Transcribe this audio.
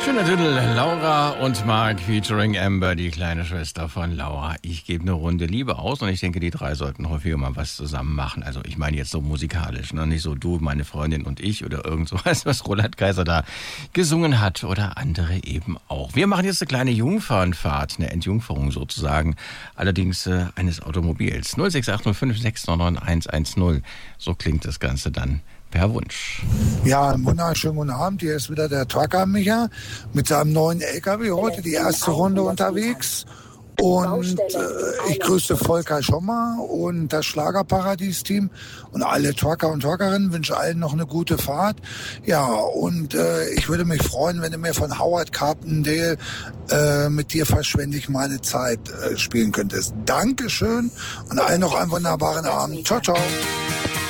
Schöner Titel, Laura und Mark featuring Amber, die kleine Schwester von Laura. Ich gebe eine Runde Liebe aus und ich denke, die drei sollten häufiger mal was zusammen machen. Also ich meine jetzt so musikalisch, ne? Nicht so du, meine Freundin und ich oder irgend sowas, was Roland Kaiser da gesungen hat oder andere eben auch. Wir machen jetzt eine kleine Jungfernfahrt, eine Entjungferung sozusagen, allerdings eines Automobils. 06805699110, so klingt das Ganze dann. Per Wunsch. Ja, einen wunderschönen guten Abend. Hier ist wieder der Trucker Micha mit seinem neuen LKW heute, die erste Runde unterwegs. Und ich grüße Volker Schommer und das Schlagerparadies-Team und alle Trucker und Truckerinnen, wünsche allen noch eine gute Fahrt. Ja, und ich würde mich freuen, wenn du mir von Howard Carpendale mit dir verschwende ich meine Zeit spielen könntest. Dankeschön und allen noch einen wunderbaren Abend. Ciao, ciao.